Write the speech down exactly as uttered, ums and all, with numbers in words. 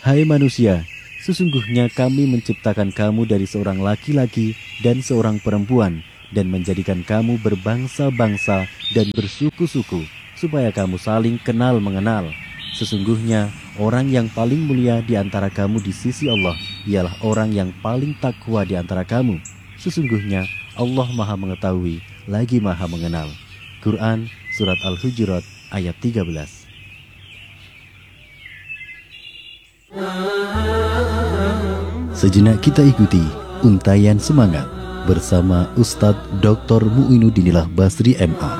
Hai manusia, sesungguhnya kami menciptakan kamu dari seorang laki-laki dan seorang perempuan dan menjadikan kamu berbangsa-bangsa dan bersuku-suku supaya kamu saling kenal mengenal. Sesungguhnya orang yang paling mulia di antara kamu di sisi Allah ialah orang yang paling takwa di antara kamu. Sesungguhnya Allah Maha Mengetahui lagi Maha Mengenal. Quran Surat Al-Hujurat ayat tiga belas. Sejenak kita ikuti untayan semangat bersama Ustadz doktor Muinuddin Basri M A